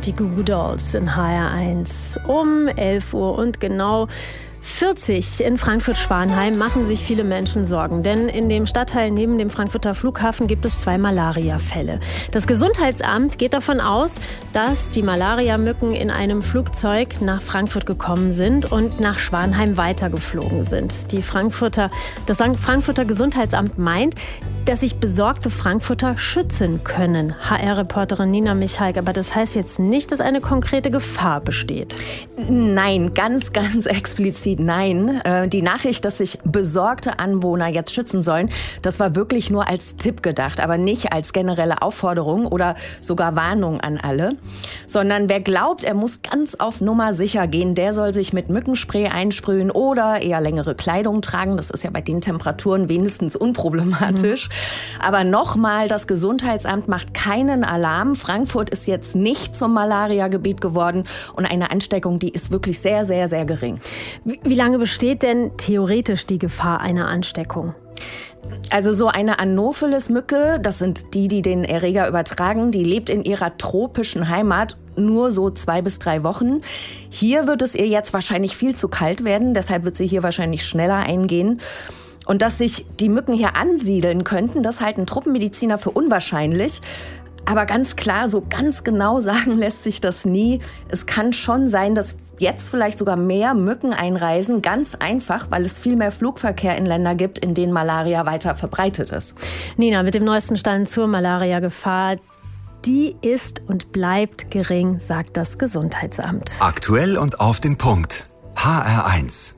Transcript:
die Goo Goo Dolls in HR1 um 11 Uhr und genau 40 in Frankfurt-Schwanheim machen sich viele Menschen Sorgen, denn in dem Stadtteil neben dem Frankfurter Flughafen gibt es 2 Malaria-Fälle. Das Gesundheitsamt geht davon aus, dass die Malaria-Mücken in einem Flugzeug nach Frankfurt gekommen sind und nach Schwanheim weitergeflogen sind. Das Frankfurter Gesundheitsamt meint, dass sich besorgte Frankfurter schützen können. HR-Reporterin Nina Michalk, aber das heißt jetzt nicht, dass eine konkrete Gefahr besteht. Nein, ganz explizit nein. Die Nachricht, dass sich besorgte Anwohner jetzt schützen sollen, das war wirklich nur als Tipp gedacht, aber nicht als generelle Aufforderung oder sogar Warnung an alle. Sondern wer glaubt, er muss ganz auf Nummer sicher gehen, der soll sich mit Mückenspray einsprühen oder eher längere Kleidung tragen. Das ist ja bei den Temperaturen wenigstens unproblematisch. Aber nochmal, das Gesundheitsamt macht keinen Alarm. Frankfurt ist jetzt nicht zum Malaria-Gebiet geworden und eine Ansteckung, die ist wirklich sehr gering. Wie lange besteht denn theoretisch die Gefahr einer Ansteckung? Also so eine Anopheles-Mücke, das sind die den Erreger übertragen, die lebt in ihrer tropischen Heimat nur so 2 bis 3 Wochen. Hier wird es ihr jetzt wahrscheinlich viel zu kalt werden, deshalb wird sie hier wahrscheinlich schneller eingehen. Und dass sich die Mücken hier ansiedeln könnten, das halten Truppenmediziner für unwahrscheinlich. Aber ganz klar, so ganz genau sagen lässt sich das nie. Es kann schon sein, dass jetzt vielleicht sogar mehr Mücken einreisen. Ganz einfach, weil es viel mehr Flugverkehr in Länder gibt, in denen Malaria weiter verbreitet ist. Nina, mit dem neuesten Stand zur Malaria-Gefahr. Die ist und bleibt gering, sagt das Gesundheitsamt. Aktuell und auf den Punkt. HR1.